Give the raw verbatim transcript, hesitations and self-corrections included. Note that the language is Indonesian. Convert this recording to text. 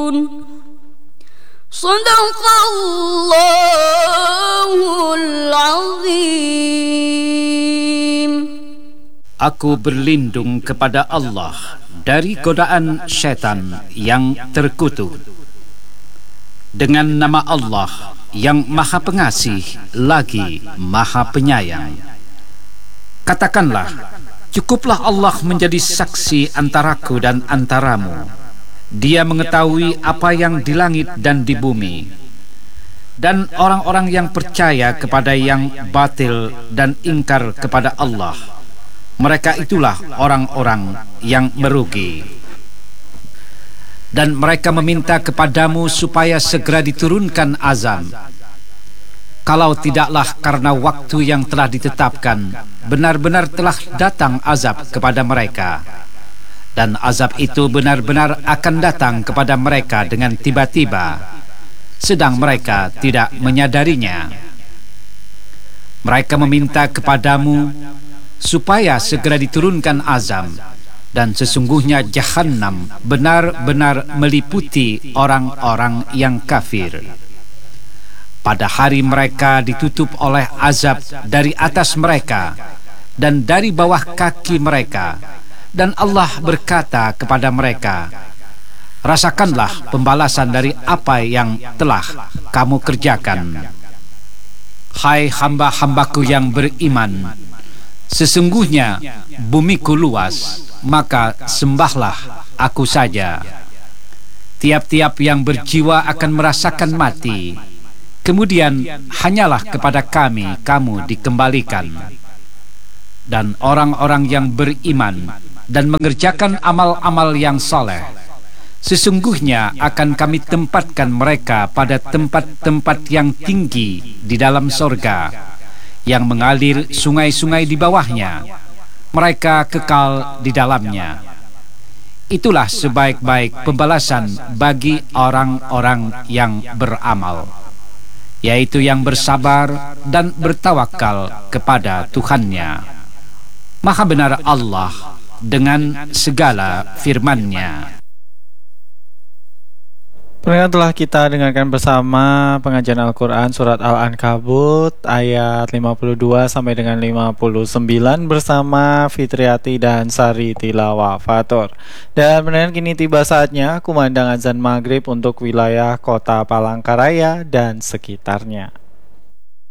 Shadaqallahul Azim. Aku berlindung kepada Allah dari godaan syaitan yang terkutuk. Dengan nama Allah yang Maha Pengasih lagi Maha Penyayang. Katakanlah, cukuplah Allah menjadi saksi antaraku dan antaramu. Dia mengetahui apa yang di langit dan di bumi. Dan orang-orang yang percaya kepada yang batil dan ingkar kepada Allah, mereka itulah orang-orang yang merugi. Dan mereka meminta kepadamu supaya segera diturunkan azab. Kalau tidaklah karena waktu yang telah ditetapkan, benar-benar telah datang azab kepada mereka. Dan azab itu benar-benar akan datang kepada mereka dengan tiba-tiba, sedang mereka tidak menyadarinya. Mereka meminta kepadamu supaya segera diturunkan azab, dan sesungguhnya Jahannam benar-benar meliputi orang-orang yang kafir. Pada hari mereka ditutup oleh azab dari atas mereka dan dari bawah kaki mereka, dan Allah berkata kepada mereka, rasakanlah pembalasan dari apa yang telah kamu kerjakan. Hai hamba-hambaku yang beriman, sesungguhnya bumiku luas, maka sembahlah aku saja. Tiap-tiap yang berjiwa akan merasakan mati, kemudian hanyalah kepada kami kamu dikembalikan. Dan orang-orang yang beriman dan mengerjakan amal-amal yang saleh, sesungguhnya akan kami tempatkan mereka pada tempat-tempat yang tinggi di dalam sorga, yang mengalir sungai-sungai di bawahnya. Mereka kekal di dalamnya. Itulah sebaik-baik pembalasan bagi orang-orang yang beramal, yaitu yang bersabar dan bertawakal kepada Tuhannya. Maha benar Allah dengan segala firman-Nya. Pendengar, telah kita dengarkan bersama pengajian Al-Quran Surat Al-Ankabut ayat lima puluh dua sampai dengan lima puluh sembilan bersama Fitriati dan Sari Tilawah Fatur. Dan pendengar, kini tiba saatnya kumandang azan maghrib untuk wilayah kota Palangkaraya dan sekitarnya.